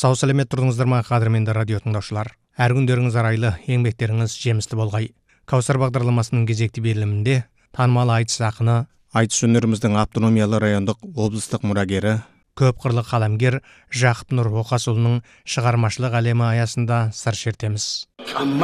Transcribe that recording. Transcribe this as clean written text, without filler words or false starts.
Сау сәлемет тұрдыңыздар ма, қадірменді радио тыңдаушылар. Әр күндеріңіз арайлы, еңбектеріңіз жемісті болғай. Кәусар бағдарламасының кезекті берілімінде танымал айтыс ақыны, айтыс өнеріміздің автономиялы райондық облыстық мұрагері, көп қырлы қаламгер Жақып Нұр Оқасұлының шығармашылық әлемі аясында сыр шертеміз.